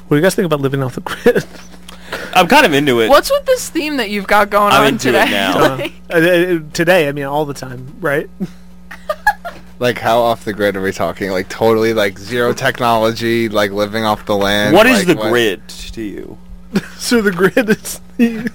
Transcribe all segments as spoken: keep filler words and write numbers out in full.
What do you guys think about living off the grid? I'm kind of into it. What's with this theme that you've got going I'm on into today? it now. uh, uh, today, I mean, all the time, right? Like, how off the grid are we talking? Like, totally, like, zero technology, like, living off the land? What is like, the what? grid to you? So the grid is the,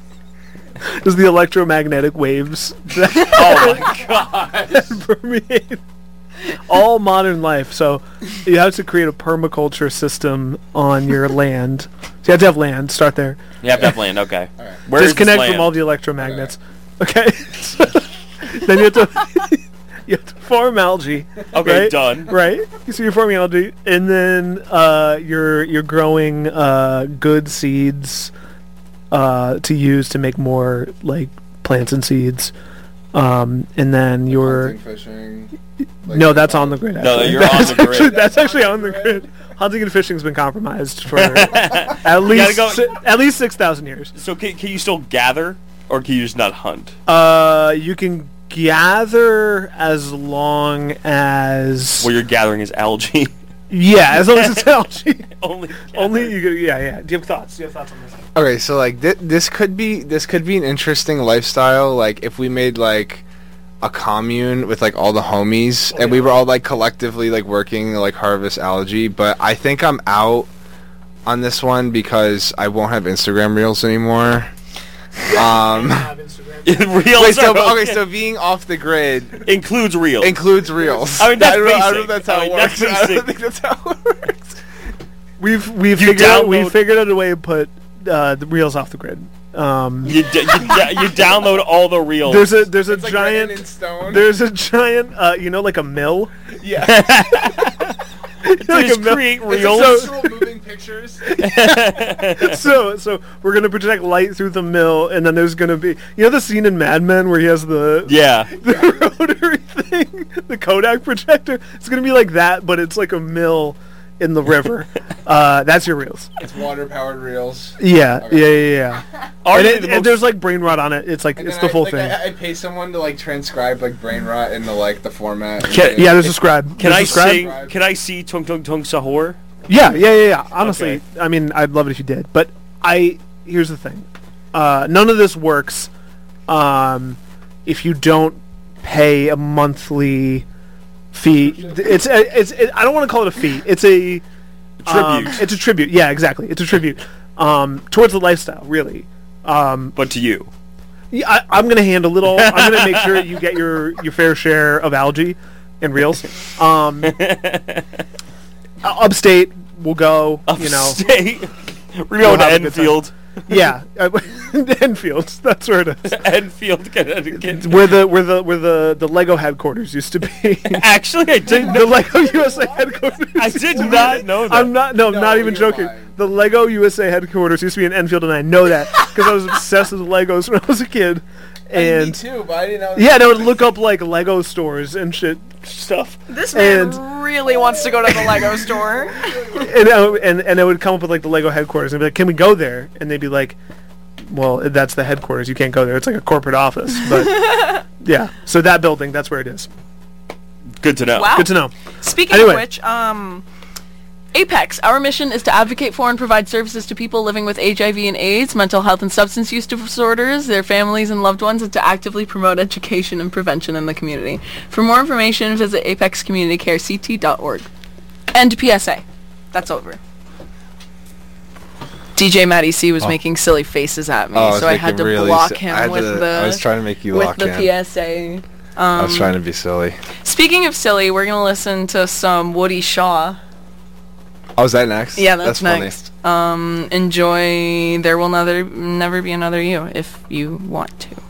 is the electromagnetic waves that, Oh my god. that permeate all modern life. So you have to create a permaculture system on your land. So you have to have land. Start there. You have to have land, okay. All right. Where is this Disconnect land? from all the electromagnets. Okay. So then you have to you have to farm algae. Okay, right? done. Right. So you're farming algae, and then uh, you're you're growing uh, good seeds uh, to use to make more like plants and seeds. Um, and then you're Hunting, fishing. Like, no, that's on the grid. No, Actually. you're that's on the grid. Actually, that's actually on the grid. Hunting and fishing's been compromised for at least go- si- at least six thousand years. So can, can you still gather, or can you just not hunt? Uh, you can gather as long as What you're gathering is algae. yeah, as long as it's algae. Only Only gather. you could, yeah, yeah. Do you have thoughts? Do you have thoughts on this? Okay, so like th- this could be this could be an interesting lifestyle. Like if we made like a commune with like all the homies and we were all like collectively like working to, like harvest algae. But I think I'm out on this one because I won't have Instagram reels anymore. Um, Reels wait, so are okay, so being off the grid includes reels. includes reels. I mean, that's I don't, know, I don't know if basic. that's how I it mean, works. that's I don't basic. think that's how it works. We've we've You figured out, download- we've figured out a way to put uh, the reels off the grid. Um, you, d- you, d- you download all the reels. there's a there's a It's like giant written in stone. there's a giant uh, you know like a mill. Yeah. Like just a mill. create It's reels. like social moving pictures. so so we're gonna project light through the mill, and then there's gonna be you know the scene in Mad Men where he has the yeah. the rotary thing, the Kodak projector. It's gonna be like that, but it's like a mill in the river. Uh, that's your reels. It's water powered reels. Yeah, Okay. yeah, yeah, yeah. Arguably And, it, the and most- there's like brain rot on it. It's like And it's then the I, full like, thing. I, I pay someone to like transcribe like brain rot into like the format. Can- yeah, there's a scribe. Can There's I a scribe. sing? Can I see Tung Tung Tung Sahur? Yeah, yeah, yeah, yeah. Honestly, Okay. I mean, I'd love it if you did. But I here's the thing: uh, none of this works um, if you don't pay a monthly fee. It's a, it's it, I don't want to call it a fee. It's a um, Tribute. it's a tribute. Yeah, exactly. It's a tribute um, towards the lifestyle, really. Um, But to you. yeah, I, I'm gonna handle it all. I'm gonna make sure you get your your fair share of algae and reels. Um, Uh, upstate, we'll go. You know, Upstate. We're We'll going to have a good Enfield. yeah, uh, Enfield. That's where it is. Enfield, Connecticut. Where the where the where the the Lego headquarters used to be. Actually, I the, didn't the know. Lego U S A headquarters. I did not know that. I'm not. No, I'm No, not even you're joking. lying. The Lego U S A headquarters used to be in Enfield, and I know that because I was obsessed with Legos when I was a kid. I mean, me And too, but I didn't know. yeah, and I would look up like Lego stores and shit stuff. This man And- really wants to go to the Lego store. and, I would- and and it would come up with like the Lego headquarters and be like, "Can we go there?" And they'd be like, "Well, that's the headquarters. You can't go there. It's like a corporate office." But yeah, so that building, that's where it is. Good to know. Wow. Good to know. Speaking Anyway. of which, um, Apex, our mission is to advocate for and provide services to people living with H I V and AIDS, mental health and substance use disorders, their families and loved ones, and to actively promote education and prevention in the community. For more information, visit apex community care c t dot org. End P S A. That's over. D J Matty C was Oh. making silly faces at me, Oh, I was so I had to making really block si- him I had with to- the I was trying to make you with lock the in. P S A. I was Um, trying to be silly. Speaking of silly, we're gonna listen to some Woody Shaw. Oh, is that next? Yeah, that's, funny. next. Um, enjoy There Will Never Never Be Another You if you want to.